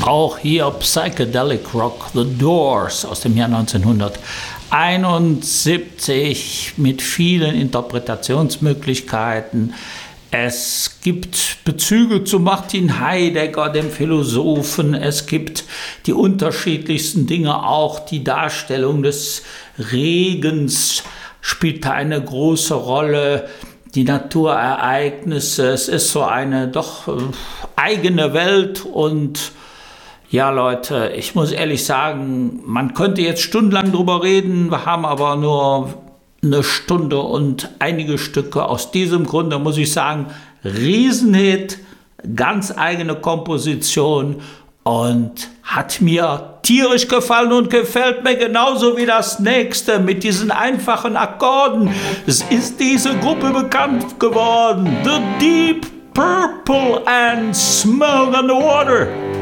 Auch hier Psychedelic Rock, The Doors aus dem Jahr 1971 mit vielen Interpretationsmöglichkeiten. Es gibt Bezüge zu Martin Heidegger, dem Philosophen. Es gibt die unterschiedlichsten Dinge. Auch die Darstellung des Regens spielt da eine große Rolle. Die Naturereignisse. Es ist so eine doch eigene Welt. Und ja, Leute, ich muss ehrlich sagen, man könnte jetzt stundenlang drüber reden. Wir haben aber nur eine Stunde und einige Stücke. Aus diesem Grunde muss ich sagen, Riesenhit, ganz eigene Komposition und hat mir tierisch gefallen und gefällt mir genauso wie das nächste mit diesen einfachen Akkorden. Es ist diese Gruppe bekannt geworden, The Deep Purple and Smell on the Water.